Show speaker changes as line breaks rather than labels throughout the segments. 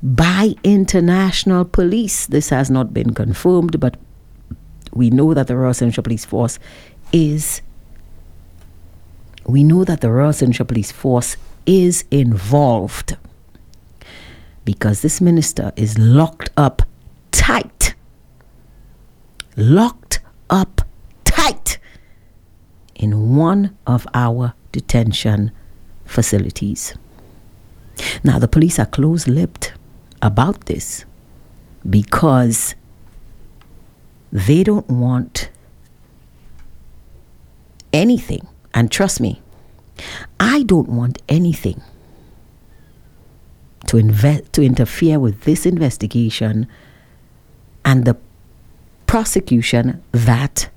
by international police. This has not been confirmed, but we know that the Royal Central Police Force is involved, because this minister is locked up tight in one of our detention facilities. Now, the police are close-lipped about this because they don't want anything, and trust me, I don't want anything to interfere with this investigation and the prosecution that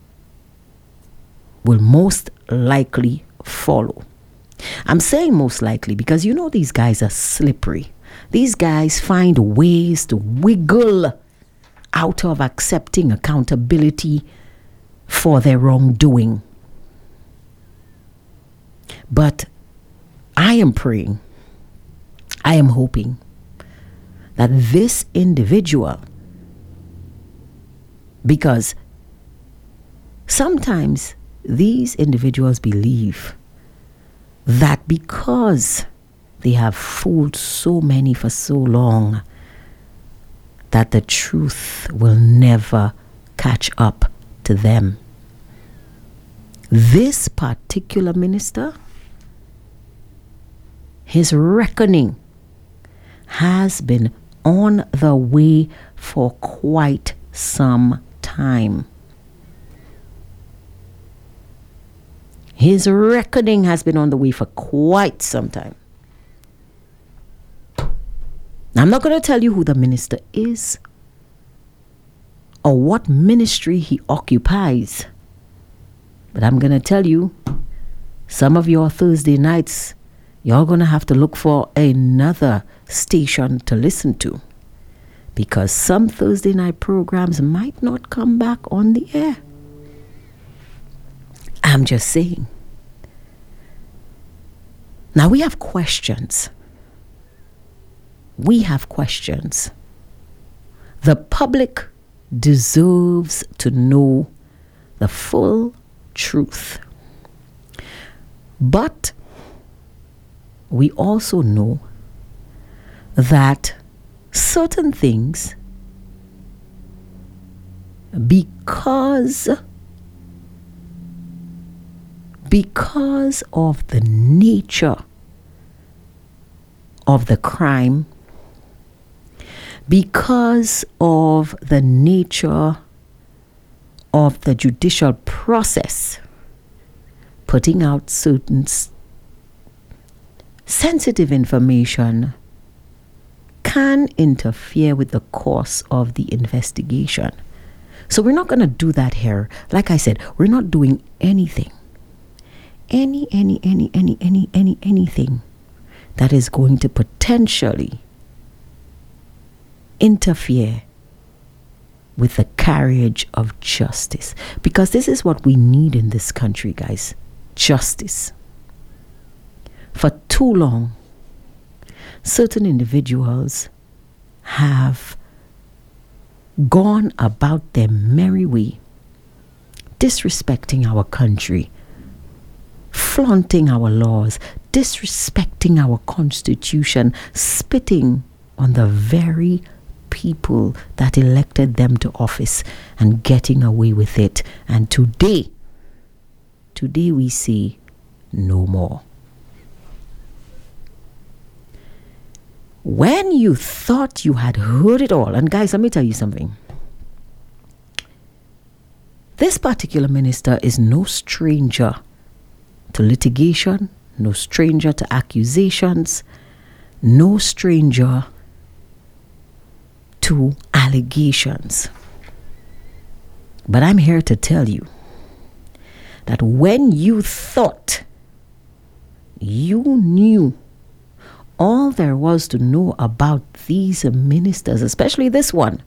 will most likely follow. I'm saying most likely because you know these guys are slippery. These guys find ways to wiggle out of accepting accountability for their wrongdoing. But I am praying, I am hoping that this individual, because sometimes these individuals believe that because they have fooled so many for so long, that the truth will never catch up to them. This particular minister, his reckoning has been on the way for quite some time. His reckoning has been on the way for quite some time. Now, I'm not going to tell you who the minister is or what ministry he occupies, but I'm going to tell you, some of your Thursday nights, you're going to have to look for another station to listen to, because some Thursday night programs might not come back on the air. I'm just saying. Now, we have questions. The public deserves to know the full truth. But we also know that certain things, because of the nature of the crime, because of the nature of the judicial process, putting out certain sensitive information can interfere with the course of the investigation. So we're not going to do that here. Like I said, we're not doing anything. Anything that is going to potentially interfere with the carriage of justice. Because this is what we need in this country, guys. Justice. For too long, certain individuals have gone about their merry way, disrespecting our country, flaunting our laws, disrespecting our constitution, spitting on the very people that elected them to office and getting away with it. And today we see no more. When you thought you had heard it all, and guys, let me tell you something. This particular minister is no stranger to litigation, no stranger to accusations, no stranger to allegations. But I'm here to tell you that when you thought you knew all there was to know about these ministers, especially this one,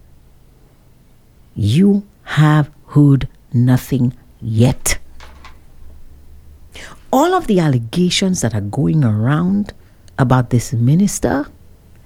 you have heard nothing yet. All of the allegations that are going around about this minister